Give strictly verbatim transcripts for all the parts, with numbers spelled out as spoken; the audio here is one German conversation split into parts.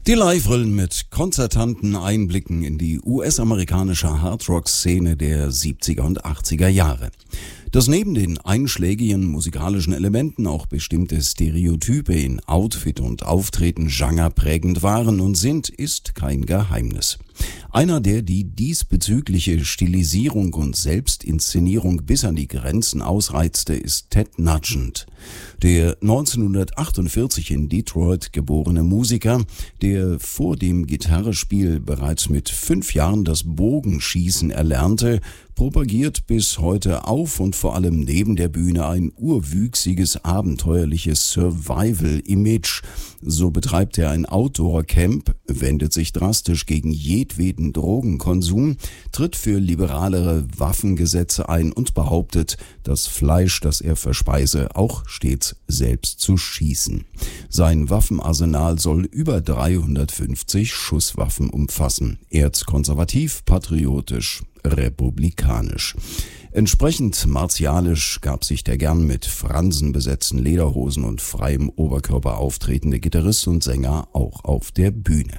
Die Live-Rillen mit konzertanten Einblicken in die U S-amerikanische Hardrock-Szene der siebziger und achtziger Jahre. Dass neben den einschlägigen musikalischen Elementen auch bestimmte Stereotype in Outfit und Auftreten genreprägend waren und sind, ist kein Geheimnis. Einer, der die diesbezügliche Stilisierung und Selbstinszenierung bis an die Grenzen ausreizte, ist Ted Nugent. Der neunzehnhundertachtundvierzig in Detroit geborene Musiker, der vor dem Gitarrespiel bereits mit fünf Jahren das Bogenschießen erlernte, propagiert bis heute auf und vor allem neben der Bühne ein urwüchsiges, abenteuerliches Survival-Image. So betreibt er ein Outdoor-Camp, wendet sich drastisch gegen jedweden Drogenkonsum, tritt für liberalere Waffengesetze ein und behauptet, das Fleisch, das er verspeise, auch stets selbst zu schießen. Sein Waffenarsenal soll über dreihundertfünfzig Schusswaffen umfassen. Erzkonservativ, patriotisch, republikanisch. Entsprechend martialisch gab sich der gern mit Fransen besetzten Lederhosen und freiem Oberkörper auftretende Gitarrist und Sänger auch auf der Bühne.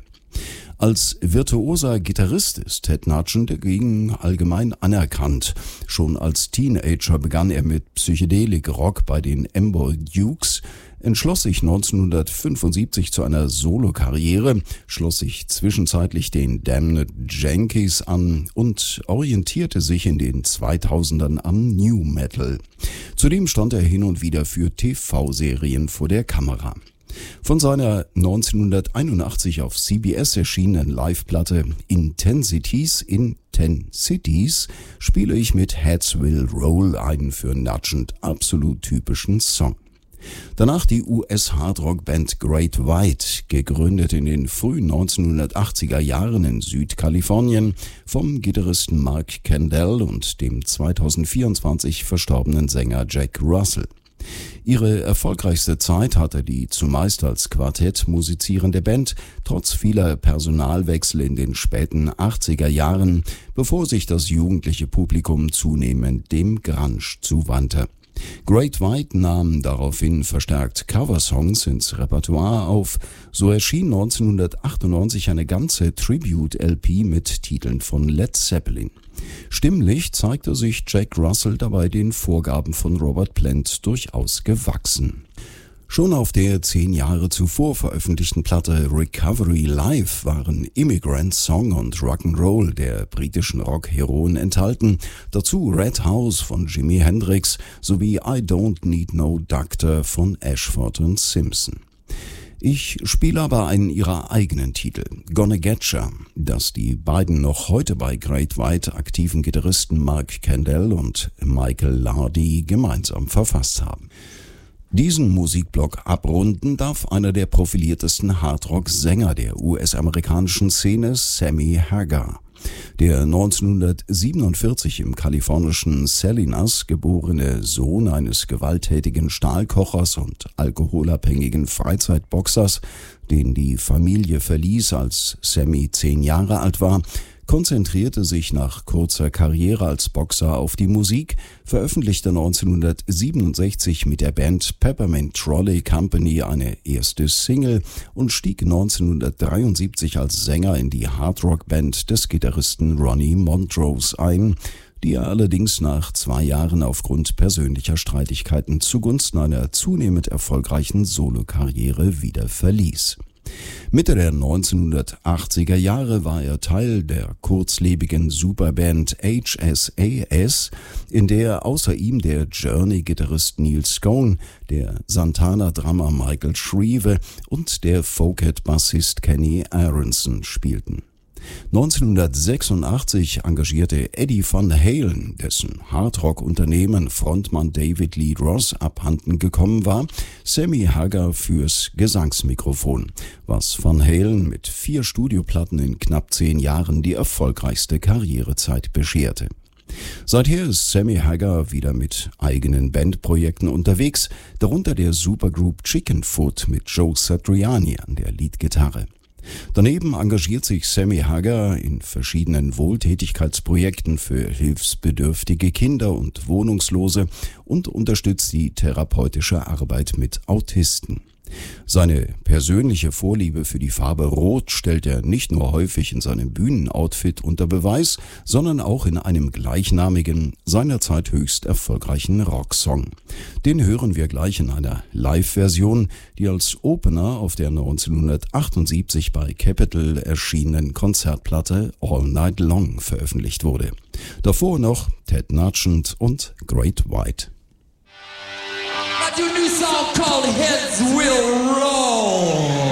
Als virtuoser Gitarrist ist Ted Nugent dagegen allgemein anerkannt. Schon als Teenager begann er mit Psychedelik-Rock bei den Amber Dukes, entschloss sich neunzehnhundertfünfundsiebzig zu einer Solokarriere, schloss sich zwischenzeitlich den Damned Yankees an und orientierte sich in den zweitausendern am New Metal. Zudem stand er hin und wieder für T V-Serien vor der Kamera. Von seiner neunzehnhunderteinundachtzig auf C B S erschienenen Liveplatte Intensities in Ten Cities spiele ich mit Heads Will Roll einen für Nugent absolut typischen Song. Danach die U S-Hardrock-Band Great White, gegründet in den frühen neunzehnhundertachtziger Jahren in Südkalifornien vom Gitarristen Mark Kendall und dem zweitausendvierundzwanzig verstorbenen Sänger Jack Russell. Ihre erfolgreichste Zeit hatte die zumeist als Quartett musizierende Band, trotz vieler Personalwechsel in den späten achtziger Jahren, bevor sich das jugendliche Publikum zunehmend dem Grunge zuwandte. Great White nahm daraufhin verstärkt Coversongs ins Repertoire auf, so erschien neunzehnhundertachtundneunzig eine ganze Tribute-L P mit Titeln von Led Zeppelin. Stimmlich zeigte sich Jack Russell dabei den Vorgaben von Robert Plant durchaus gewachsen. Schon auf der zehn Jahre zuvor veröffentlichten Platte Recovery Live waren Immigrant Song und Rock'n'Roll der britischen Rock-Heroen enthalten, dazu Red House von Jimi Hendrix sowie I Don't Need No Doctor von Ashford und Simpson. Ich spiele aber einen ihrer eigenen Titel, Gonna Getcha, das die beiden noch heute bei Great White aktiven Gitarristen Mark Kendall und Michael Lardy gemeinsam verfasst haben. Diesen Musikblock abrunden darf einer der profiliertesten Hardrock-Sänger der U S-amerikanischen Szene, Sammy Hagar. Der neunzehnhundertsiebenundvierzig im kalifornischen Salinas geborene Sohn eines gewalttätigen Stahlkochers und alkoholabhängigen Freizeitboxers, den die Familie verließ, als Sammy zehn Jahre alt war, konzentrierte sich nach kurzer Karriere als Boxer auf die Musik, veröffentlichte neunzehnhundertsiebenundsechzig mit der Band Peppermint Trolley Company eine erste Single und stieg neunzehnhundertdreiundsiebzig als Sänger in die Hardrock-Band des Gitarristen Ronnie Montrose ein, die er allerdings nach zwei Jahren aufgrund persönlicher Streitigkeiten zugunsten einer zunehmend erfolgreichen Solokarriere wieder verließ. Mitte der neunzehnhundertachtziger Jahre war er Teil der kurzlebigen Superband H S A S, in der außer ihm der Journey-Gitarrist Neil Scone, der Santana-Drummer Michael Shrieve und der Folkhead-Bassist Kenny Aronson spielten. neunzehnhundertsechsundachtzig engagierte Eddie Van Halen, dessen Hardrock-Unternehmen Frontmann David Lee Roth abhanden gekommen war, Sammy Hagar fürs Gesangsmikrofon, was Van Halen mit vier Studioplatten in knapp zehn Jahren die erfolgreichste Karrierezeit bescherte. Seither ist Sammy Hagar wieder mit eigenen Bandprojekten unterwegs, darunter der Supergroup Chickenfoot mit Joe Satriani an der Leadgitarre. Daneben engagiert sich Sammy Hagar in verschiedenen Wohltätigkeitsprojekten für hilfsbedürftige Kinder und Wohnungslose und unterstützt die therapeutische Arbeit mit Autisten. Seine persönliche Vorliebe für die Farbe Rot stellt er nicht nur häufig in seinem Bühnenoutfit unter Beweis, sondern auch in einem gleichnamigen, seinerzeit höchst erfolgreichen Rocksong. Den hören wir gleich in einer Live-Version, die als Opener auf der neunzehnhundertachtundsiebzig bei Capitol erschienenen Konzertplatte All Night Long veröffentlicht wurde. Davor noch Ted Nugent und Great White. I do a new song called Heads Will Roll.